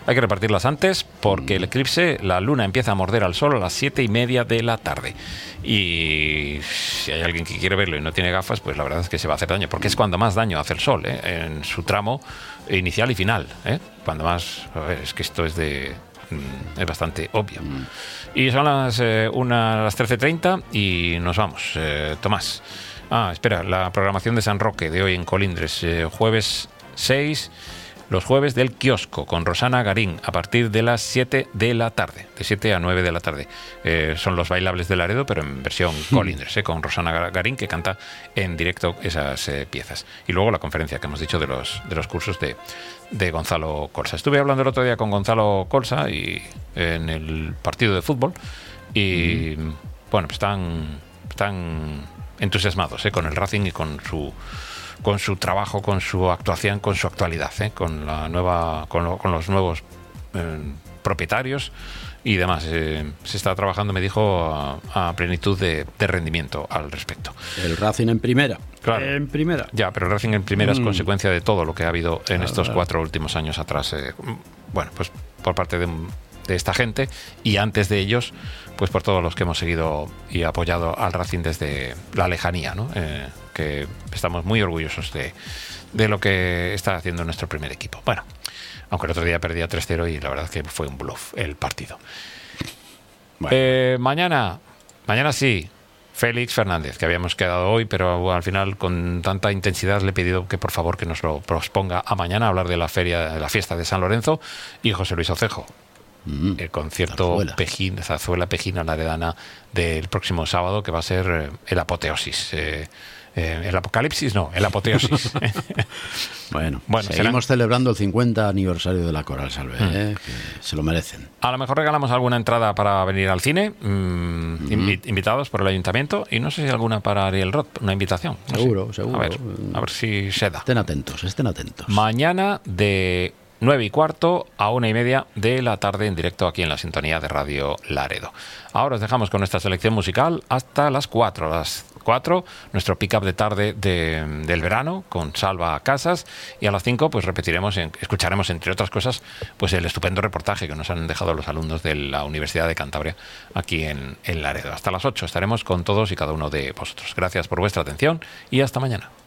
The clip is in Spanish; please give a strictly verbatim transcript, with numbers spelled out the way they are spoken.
hay que repartirlas antes porque el eclipse, la luna empieza a morder al sol a las siete y media de la tarde. Y si hay alguien que quiere verlo y no tiene gafas, pues la verdad es que se va a hacer daño, porque es cuando más daño hace el sol, ¿eh? En su tramo inicial y final, ¿eh? Cuando más... A ver, es que esto es de... es bastante obvio. Mm. Y son las eh, una, las trece treinta y nos vamos. Eh, Tomás. Ah, espera, la programación de San Roque de hoy en Colindres, eh, jueves seis, los jueves del kiosco con Rosana Garín a partir de las siete de la tarde, de siete a nueve de la tarde. Eh, son los bailables de Laredo, pero en versión Colindres, eh, con Rosana Garín, que canta en directo esas eh, piezas. Y luego la conferencia que hemos dicho de los, de los cursos de de Gonzalo Colsa. Estuve hablando el otro día con Gonzalo Colsa y en el partido de fútbol y mm. bueno, pues están, están entusiasmados ¿eh? con el Racing y con su con su trabajo, con su actuación, con su actualidad, ¿eh? con la nueva, con, lo, con los nuevos eh, propietarios y demás. Eh, se está trabajando, me dijo, a, a plenitud de, de rendimiento al respecto. El Racing en primera. Claro. En primera. Ya, pero el Racing en primera mm. es consecuencia de todo lo que ha habido en claro, estos claro. cuatro últimos años atrás. Eh, bueno, pues por parte de, de esta gente y antes de ellos, pues por todos los que hemos seguido y apoyado al Racing desde la lejanía, ¿no? Eh, que estamos muy orgullosos de, de lo que está haciendo nuestro primer equipo. Bueno, aunque el otro día perdía tres cero y la verdad es que fue un bluff el partido. Bueno. Eh, mañana, mañana sí, Félix Fernández, que habíamos quedado hoy, pero al final con tanta intensidad le he pedido que por favor que nos lo posponga a mañana, a hablar de la feria, de la fiesta de San Lorenzo, y José Luis Ocejo. Mm, el concierto Zarzuela. Pejín, Zarzuela Pejina Laredana del próximo sábado, que va a ser eh, el apoteosis. Eh, Eh, el apocalipsis no, el apoteosis. bueno, bueno, seguimos serán... celebrando el cincuenta aniversario de la Coral Salve, mm. eh, que se lo merecen. A lo mejor regalamos alguna entrada para venir al cine, mmm, mm. invi- invitados por el ayuntamiento, y no sé si alguna para Ariel Roth, una invitación. No seguro, sé. seguro. A ver, a ver si se da. Estén atentos, estén atentos. Mañana de nueve y cuarto a una y media de la tarde en directo aquí en la sintonía de Radio Laredo. Ahora os dejamos con nuestra selección musical hasta las cuatro. Las cuatro, nuestro pick-up de tarde de, del verano con Salva Casas, y a las cinco pues repetiremos, en, escucharemos entre otras cosas pues el estupendo reportaje que nos han dejado los alumnos de la Universidad de Cantabria aquí en, en Laredo. Hasta las ocho estaremos con todos y cada uno de vosotros. Gracias por vuestra atención y hasta mañana.